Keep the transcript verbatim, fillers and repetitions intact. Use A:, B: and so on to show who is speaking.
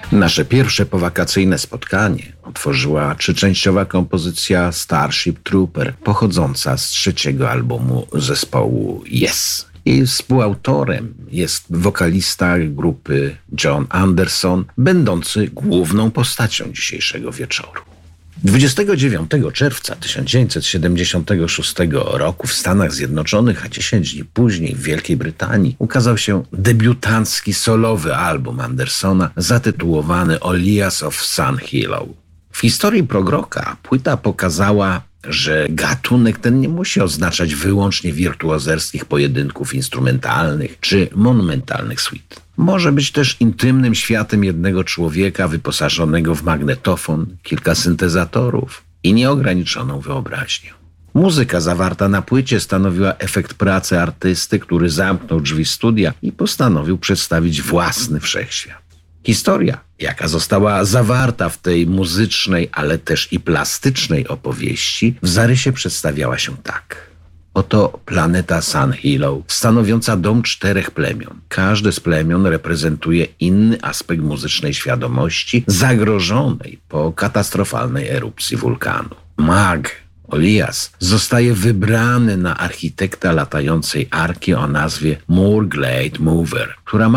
A: Nasze pierwsze powakacyjne spotkanie otworzyła trzyczęściowa kompozycja Starship Trooper, pochodząca z trzeciego albumu zespołu Yes. Jej współautorem jest wokalista grupy Jon Anderson, będący główną postacią dzisiejszego wieczoru. dwudziestego dziewiątego czerwca tysiąc dziewięćset siedemdziesiątego szóstego roku w Stanach Zjednoczonych, a dziesięć dni później w Wielkiej Brytanii ukazał się debiutancki solowy album Andersona zatytułowany Olias of Sun Hilo. W historii progroka płyta pokazała, że gatunek ten nie musi oznaczać wyłącznie wirtuozerskich pojedynków instrumentalnych czy monumentalnych suite. Może być też intymnym światem jednego człowieka wyposażonego w magnetofon, kilka syntezatorów i nieograniczoną wyobraźnię. Muzyka zawarta na płycie stanowiła efekt pracy artysty, który zamknął drzwi studia i postanowił przedstawić własny wszechświat. Historia, jaka została zawarta w tej muzycznej, ale też i plastycznej opowieści, w zarysie przedstawiała się tak. Oto planeta Sun Hilo, stanowiąca dom czterech plemion. Każde z plemion reprezentuje inny aspekt muzycznej świadomości zagrożonej po katastrofalnej erupcji wulkanu. Mag Olias zostaje wybrany na architekta latającej arki o nazwie Moor Glade Mover, która ma